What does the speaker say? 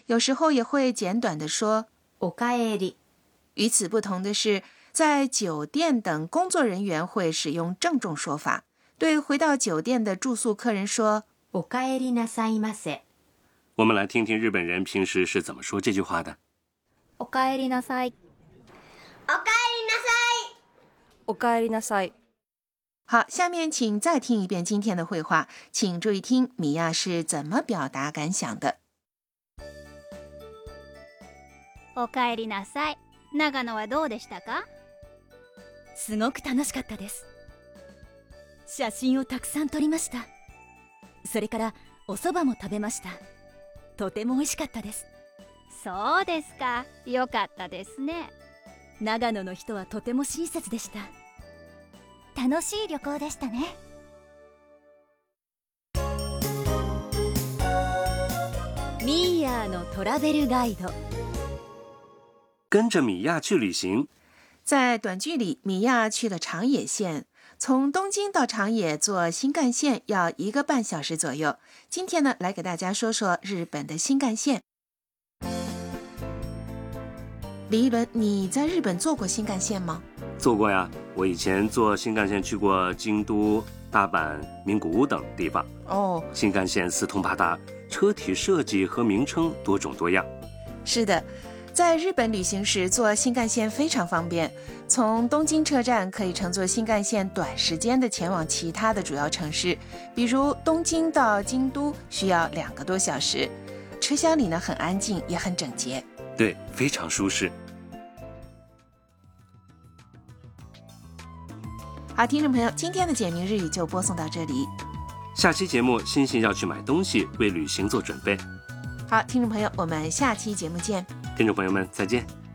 有时候也会简短地说おかえり。 与此不同的是，在酒店等工作人员会使用郑重说法，对回到酒店的住宿客人说おかえりなさいませ。 我们来听听日本人平时是怎么说这句话的。 おかえりなさい。 おかえりなさい。 おかえりなさい。 好，下面请再听一遍今天的会话，请注意听米娅是怎么表达感想的。 おかえりなさい。長野はどうでしたか？ すごく楽しかったです。写真をたくさん撮りました。それからお蕎麦も食べました。とても美味しかったです。 そうですか。よかったですね。 長野の人はとても親切でした。楽しい旅行でしたね。ミーヤーのトラベルガイド。 跟着米娅去旅行。 在短剧里，米娅去了长野县，从东京到长野坐新干线要1个半小时左右。今天呢，来给大家说说日本的新干线。李一伦，你在日本坐过新干线吗？ 坐过呀，我以前坐新干线去过京都、大阪、名古屋等地方。新干线四通八达，车体设计和名称多种多样。 是的，在日本旅行时坐新干线非常方便，从东京车站可以乘坐新干线短时间的前往其他的主要城市，比如东京到京都需要2个多小时。车厢里呢很安静，也很整洁。 对，非常舒适。 好，听众朋友，今天的简明日语就播送到这里。 下期节目，欣欣要去买东西，为旅行做准备。 好，听众朋友，我们下期节目见。 听众朋友们，再见。